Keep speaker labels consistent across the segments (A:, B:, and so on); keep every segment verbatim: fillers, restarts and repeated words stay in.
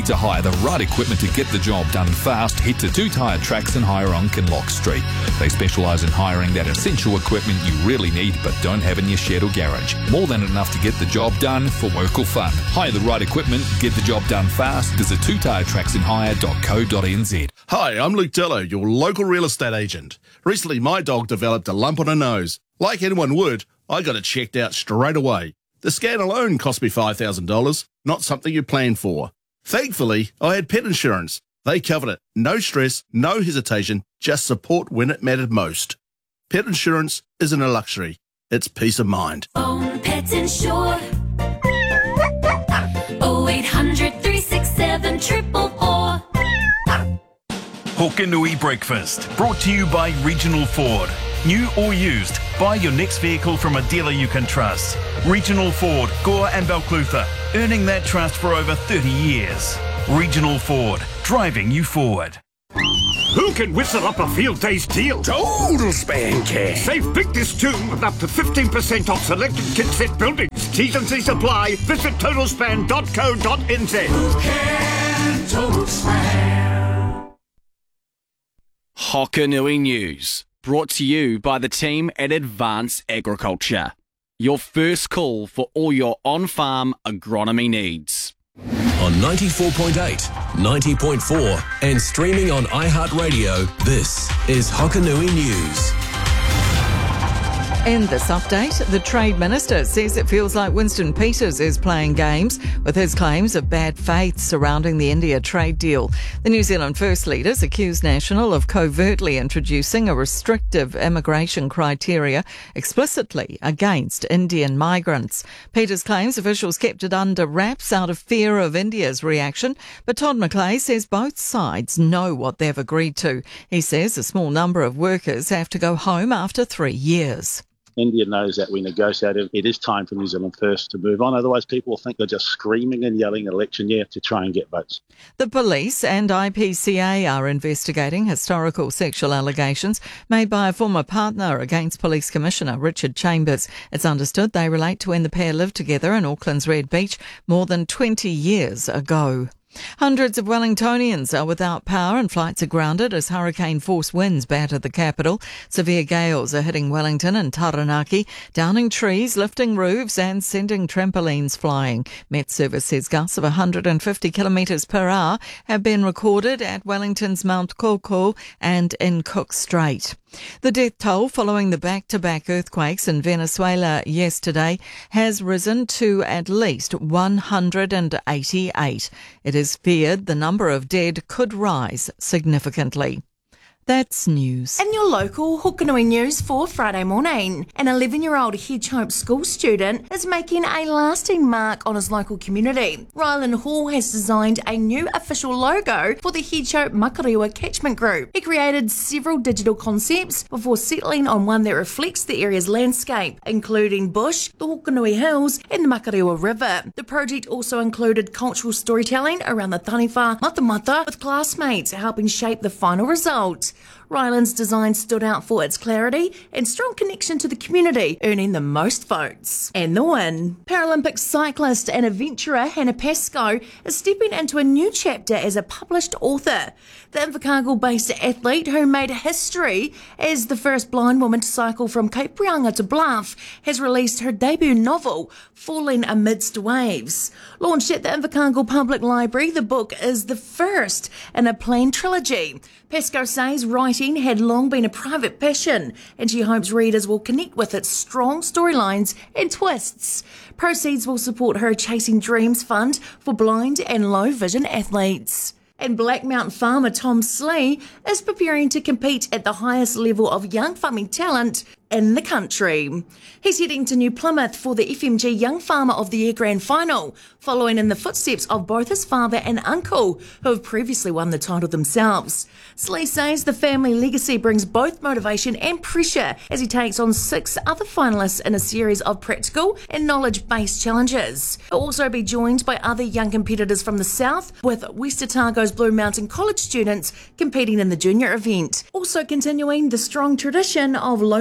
A: need to hire the right equipment to get the job done fast, head to Two Tyre Tracks and Hire on Kinloch Street. They specialise in hiring that essential equipment you really need but don't have in your shed or garage. More than enough to get the job done for work or fun. Hire the right equipment, get the job done fast. Visit two tyre tracks and hire dot co dot n z.
B: Hi, I'm Luke Dello, your local real estate agent. Recently, my dog developed a lump on her nose. Like anyone would, I got it checked out straight away. The scan alone cost me five thousand dollars, not something you plan for. Thankfully, I had pet insurance. They covered it. No stress, no hesitation, just support when it mattered most. Pet insurance isn't a luxury, it's peace of mind.
C: Own Pet Insure. oh eight hundred, three six seven, four four four.
D: Hokanui Breakfast, brought to you by Regional Ford. New or used, buy your next vehicle from a dealer you can trust. Regional Ford, Gore and Balclutha, earning that trust for over thirty years. Regional Ford, driving you forward.
E: Who can whistle up a field day's deal?
F: Total spanking.
E: Save big this June with up to fifteen percent off selected kit set buildings. T's and C's apply. Visit total span dot co dot n z.
F: Who can total span?
G: Hokanui News, brought to you by the team at Advance Agriculture. Your first call for all your on-farm agronomy needs.
H: On ninety-four point eight, ninety point four and streaming on iHeartRadio, this is Hokanui News.
I: In this update, the Trade Minister says it feels like Winston Peters is playing games with his claims of bad faith surrounding the India trade deal. The New Zealand First Leaders accused National of covertly introducing a restrictive immigration criteria explicitly against Indian migrants. Peters claims officials kept it under wraps out of fear of India's reaction, but Todd McClay says both sides know what they've agreed to. He says a small number of workers have to go home after three years.
J: India knows that we negotiated. It is time for New Zealand First to move on. Otherwise, people will think they're just screaming and yelling election year to try and get votes.
I: The police and I P C A are investigating historical sexual allegations made by a former partner against Police Commissioner Richard Chambers. It's understood they relate to when the pair lived together in Auckland's Red Beach more than twenty years ago. Hundreds of Wellingtonians are without power and flights are grounded as hurricane-force winds batter the capital. Severe gales are hitting Wellington and Taranaki, downing trees, lifting roofs and sending trampolines flying. Met Service says gusts of one hundred fifty kilometres per hour have been recorded at Wellington's Mount Koko and in Cook Strait. The death toll following the back-to-back earthquakes in Venezuela yesterday has risen to at least one hundred eighty-eight. It is feared the number of dead could rise significantly. That's news.
K: In your local Hokanui News for Friday morning, an eleven-year-old Hedge Hope school student is making a lasting mark on his local community. Ryland Hall has designed a new official logo for the Hedge Hope Makarewa catchment group. He created several digital concepts before settling on one that reflects the area's landscape, including bush, the Hokanui Hills and the Makarewa River. The project also included cultural storytelling around the Taniwha Matamata with classmates helping shape the final result. Ryland's design stood out for its clarity and strong connection to the community, earning the most votes. And the win. Paralympic cyclist and adventurer Hannah Pascoe is stepping into a new chapter as a published author. The Invercargill-based athlete who made history as the first blind woman to cycle from Cape Reinga to Bluff has released her debut novel, Falling Amidst Waves. Launched at the Invercargill Public Library, the book is the first in a planned trilogy. Pascoe says writing had long been a private passion, and she hopes readers will connect with its strong storylines and twists. Proceeds will support her Chasing Dreams Fund for blind and low vision athletes. And Blackmount farmer Tom Slee is preparing to compete at the highest level of young farming talent in the country. He's heading to New Plymouth for the F M G Young Farmer of the Year Grand Final, following in the footsteps of both his father and uncle, who have previously won the title themselves. Slee says the family legacy brings both motivation and pressure as he takes on six other finalists in a series of practical and knowledge-based challenges. He'll also be joined by other young competitors from the south, with West Otago's Blue Mountain College students competing in the junior event. Also continuing the strong tradition of local representation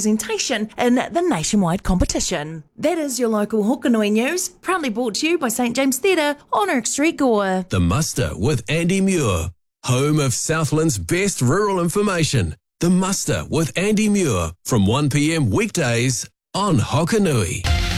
K: representation in the nationwide competition. That is your local Hokanui news, proudly brought to you by St James Theatre on Erk Street, Gore.
H: The Muster with Andy Muir, home of Southland's best rural information. The Muster with Andy Muir from one p m weekdays on Hokanui.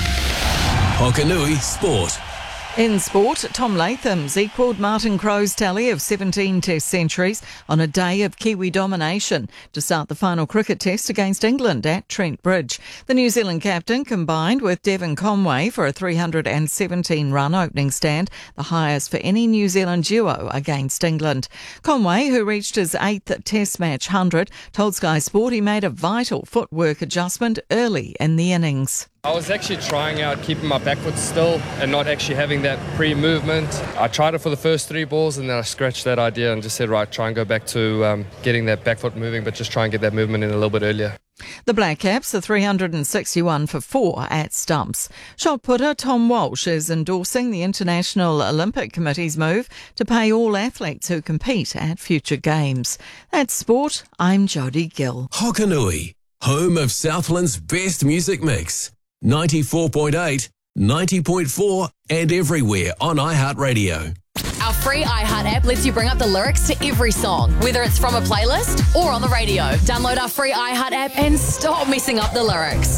H: Hokanui Sport.
I: In sport, Tom Latham's equalled Martin Crowe's tally of seventeen Test centuries on a day of Kiwi domination to start the final cricket test against England at Trent Bridge. The New Zealand captain combined with Devon Conway for a three hundred seventeen run opening stand, the highest for any New Zealand duo against England. Conway, who reached his eighth Test match one hundred, told Sky Sport he made a vital footwork adjustment early in the innings.
L: I was actually trying out keeping my back foot still and not actually having that pre-movement. I tried it for the first three balls and then I scratched that idea and just said, right, try and go back to um, getting that back foot moving, but just try and get that movement in a little bit earlier.
I: The Black Caps are three hundred sixty-one for four at stumps. Shot putter Tom Walsh is endorsing the International Olympic Committee's move to pay all athletes who compete at future games. That's sport. I'm Jodie Gill.
H: Hokanui, home of Southland's best music mix. ninety-four point eight, ninety point four and everywhere on iHeartRadio.
M: Our free iHeart app lets you bring up the lyrics to every song, whether it's from a playlist or on the radio. Download our free iHeart app and stop messing up the lyrics.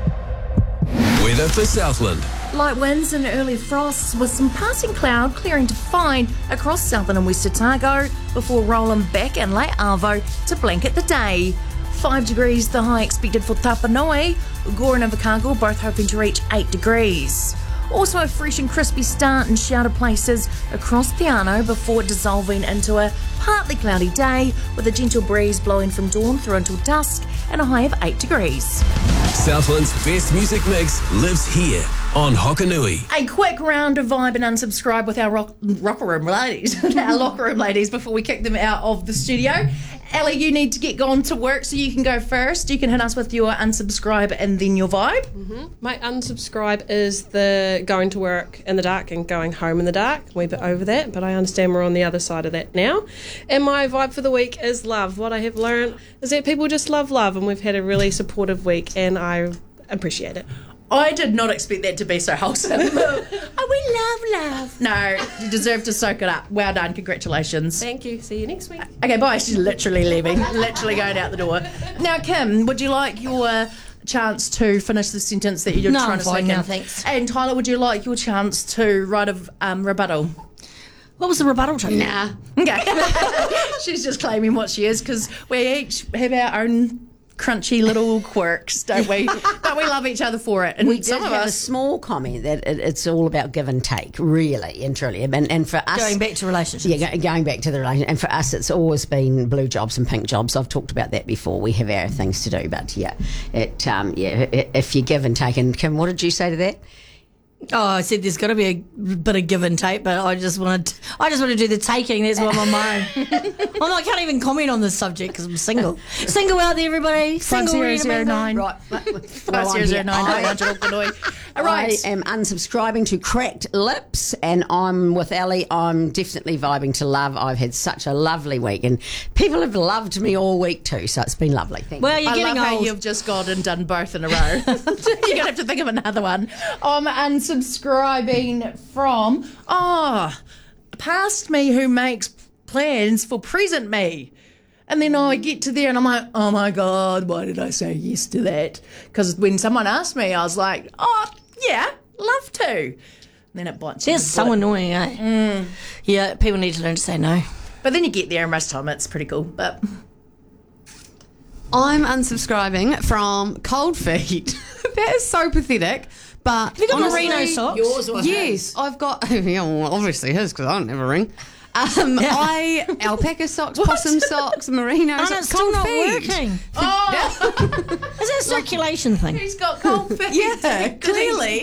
H: Weather for Southland.
K: Light winds and early frosts with some passing cloud clearing to fine across Southern and West Otago before rolling back in late Arvo to blanket the day. Five degrees the high expected for Tapanui. Gore and Invercargill both hoping to reach eight degrees. Also a fresh and crispy start in sheltered places across Te Anau before dissolving into a partly cloudy day with a gentle breeze blowing from dawn through until dusk and a high of eight degrees.
H: Southland's best music mix lives here on Hokanui.
K: A quick round of vibe and unsubscribe with our rock, rocker room ladies, our locker room ladies before we kick them out of the studio. Ellie, you need to get gone to work, so you can go first. You can hit us with your unsubscribe and then your vibe.
N: Mm-hmm. My unsubscribe is the going to work in the dark and going home in the dark. A wee bit over that, but I understand we're on the other side of that now. And my vibe for the week is love. What I have learned is that people just love love, and we've had a really supportive week, and I appreciate it.
K: I did not expect that to be so wholesome. Oh, we love love. No, you deserve to soak it up. Well done. Congratulations.
N: Thank you. See you next week.
K: Okay, bye. She's literally leaving. Literally going out the door. Now, Kim, would you like your chance to finish the sentence that you're
O: no,
K: trying
O: I'm
K: to
O: fine
K: say?
O: now, thanks.
K: And Tyler, would you like your chance to write a um, rebuttal?
O: What was the rebuttal to?
K: Nah. Okay. She's just claiming what she is because we each have our own crunchy little quirks, don't we? But we love each other for it. And
P: we did
K: some of
P: have
K: us,
P: a small comment that it, it's all about give and take, really and truly. And, and for us,
O: going back to relationships,
P: yeah, go, going back to the relationship. And for us, it's always been blue jobs and pink jobs. I've talked about that before. We have our things to do, but yeah, it um, yeah, if you give and take. And Kim, what did you say to that?
O: Oh, I said there's got to be a bit of give and take, but I just want to. I just want to do the taking. That's why I'm on my own. I'm not, I can't even comment on this subject because I'm single. Single out there, everybody. Single.
K: Five zero zero nine.
P: Right.
K: Five zero zero nine.
P: I am unsubscribing to Cracked Lips, and I'm with Ellie. I'm definitely vibing to love. I've had such a lovely week, and people have loved me all week too, so it's been lovely. Thank
O: well,
P: you.
O: you're
K: I
O: getting
K: love
O: old.
K: How you've just gone and done both in a row. You're going to have to think of another one. I'm unsubscribing from, oh, past me who makes plans for present me. And then I get to there and I'm like, oh my God, why did I say yes to that? Because when someone asked me, I was like, oh, yeah, love to. And then it bites you.
O: That's so annoying, eh?
K: Mm.
O: Yeah, people need to learn to say no.
K: But then you get there and most of the time it's pretty cool. But
Q: I'm unsubscribing from Cold Feet. That is so pathetic. But
O: have you got
Q: honestly,
O: merino socks?
P: Yours or
Q: yes,
P: his?
Q: I've got. Yeah, well, obviously his because I don't have a ring. Um, I alpaca socks, possum socks, merino
O: and
Q: socks.
O: it's still not
Q: feet.
O: working.
K: Oh,
O: is it a circulation thing?
K: He's got cold feet.
Q: Yeah,
K: clearly.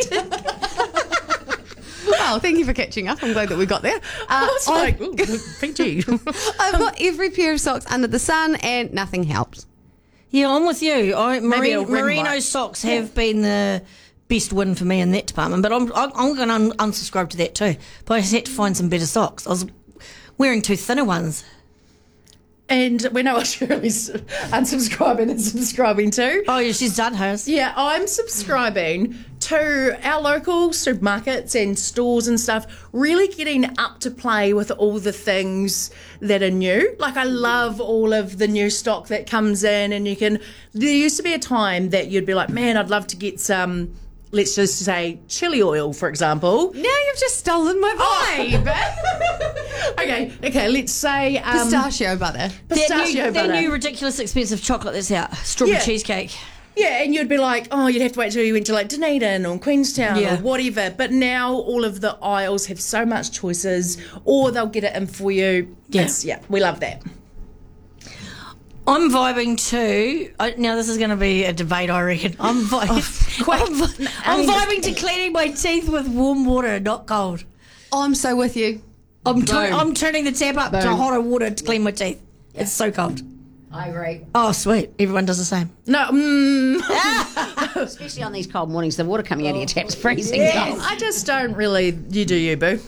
Q: Well, thank you for catching up. I'm glad that we got there. Uh,
K: I was like, ooh, Fiji.
Q: I've got every pair of socks under the sun, and nothing helps.
O: Yeah, I'm with you. I,
K: Maybe
O: merino,
K: a rim
O: merino
K: light.
O: socks have been the best win for me in that department, but I'm I'm, I'm going to un- unsubscribe to that too. But I just had to find some better socks. I was wearing too thinner ones.
K: And we know what Shirley's unsubscribing and subscribing to.
O: Oh, yeah, she's done hers.
K: Yeah, I'm subscribing to our local supermarkets and stores and stuff, really getting up to play with all the things that are new. Like, I love all of the new stock that comes in, and you can... There used to be a time that you'd be like, man, I'd love to get some... Let's just say chili oil, for example.
Q: Now you've just stolen my vibe.
K: Oh. okay, okay, let's say... Um,
Q: pistachio butter.
K: Pistachio
O: that new,
K: butter.
O: That new ridiculous expensive chocolate that's out. Strawberry
K: Yeah.
O: cheesecake.
K: Yeah, and you'd be like, oh, you'd have to wait till you went to like Dunedin or Queenstown
O: Yeah.
K: or whatever. But now all of the aisles have so much choices, or they'll get it in for you.
O: Yeah.
K: It's- yeah, we love that.
O: I'm vibing too. I, now this is going to be a debate, I reckon. I'm, vi- I'm, vi- I'm vibing to cleaning my teeth with warm water, not cold.
Q: I'm so with you.
O: I'm, tu-
Q: Boom.
O: I'm turning the tap up to
Q: Boom.
O: hotter water to clean my teeth. It's so cold.
P: I agree.
O: Oh, sweet. Everyone does the same.
K: No, mm,
P: Especially on these cold mornings, the water coming out of your tap's freezing.
K: yeah, I just don't really. You do you, boo.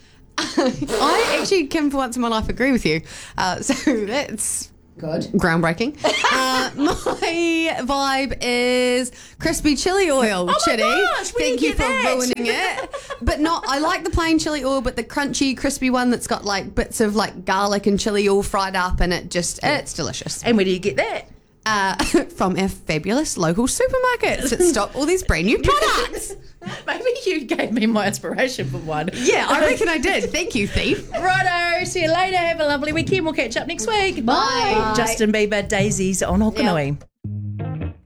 Q: I actually can, for once in my life, agree with you. Uh, so that's
P: good,
Q: groundbreaking. uh, my vibe is crispy chili oil.
K: Oh my
Q: Chitty,
K: gosh, we
Q: thank
K: didn't
Q: you
K: get
Q: for
K: that.
Q: ruining it. But not. I like the plain chili oil, but the crunchy, crispy one that's got like bits of like garlic and chili all fried up, and it just it's delicious.
K: And where do you get that?
Q: Uh, from our fabulous local supermarkets that stock all these brand new products.
K: Maybe you gave me my inspiration for one.
Q: Yeah, I reckon I did. Thank you, Thief.
K: Righto, see you later. Have a lovely weekend. We'll catch up next week.
P: Bye.
K: Justin Bieber, Daisies on Hokanui.
P: Yep.